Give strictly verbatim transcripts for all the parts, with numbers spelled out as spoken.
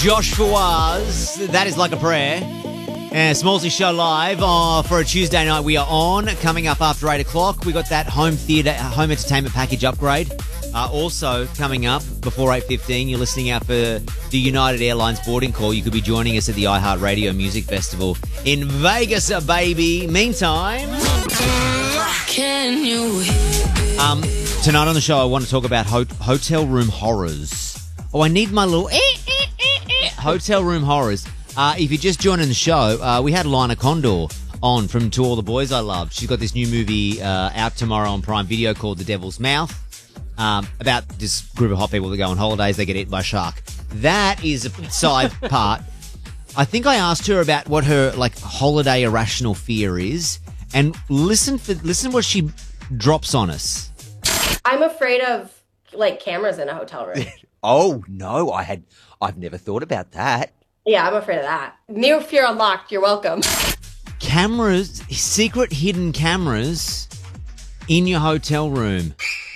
Josh Fawaz, that is Like a Prayer. And Smallsy Show live uh, for a Tuesday night. We are on. Coming up after eight o'clock, we got that home theatre, home entertainment package upgrade. Uh, also coming up before eight fifteen, you're listening out for the United Airlines boarding call. You could be joining us at the iHeartRadio Music Festival in Vegas, baby. Meantime, Can you um, tonight on the show, I want to talk about ho- hotel room horrors. Oh, I need my little eh, eh, eh, eh. hotel room horrors. Uh, if you're just joining the show, uh, we had Lina Condor on from To All the Boys I Love. She's got this new movie uh, out tomorrow on Prime Video called The Devil's Mouth, um, about this group of hot people that go on holidays, they get eaten by a shark. That is a side part. I think I asked her about what her like holiday irrational fear is, and listen for listen what she drops on us. I'm afraid of like cameras in a hotel room. Oh no, I had I've never thought about that. Yeah, I'm afraid of that. New fear unlocked. You're welcome. Cameras, secret hidden cameras in your hotel room.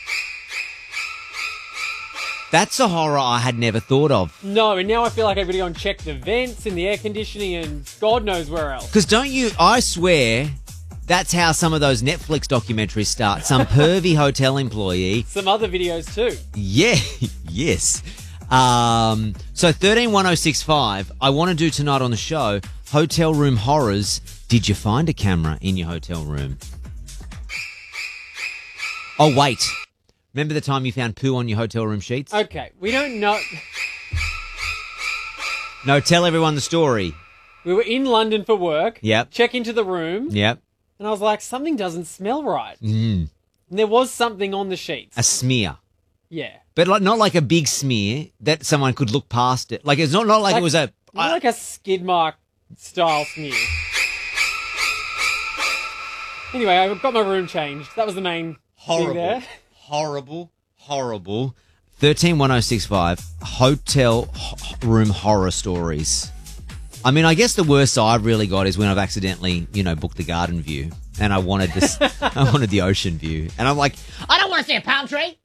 That's a horror I had never thought of. No, and now I feel like I've got to go and check the vents and the air conditioning and God knows where else. Because don't you, I swear, that's how some of those Netflix documentaries start. Some pervy hotel employee. Some other videos too. Yeah, yes. Um, so thirteen one oh six five, I want to do tonight on the show, hotel room horrors. Did you find a camera in your hotel room? Oh, wait. Remember the time you found poo on your hotel room sheets? Okay, we don't know. No, tell everyone the story. We were in London for work. Yep. Check into the room. Yep. And I was like, something doesn't smell right. Mm. And there was something on the sheets. A smear. Yeah. But like, not like a big smear that someone could look past it. Like, it's not, not like, Like- it was a... Not like a skid mark style smear. Anyway, I got my room changed. That was the main Horrible. thing there. Horrible, horrible. thirteen one oh six five, hotel ho- room horror stories. I mean, I guess the worst I've really got is when I've accidentally, you know, booked the garden view and I wanted this, I wanted the ocean view. And I'm like, I don't want to see a palm tree.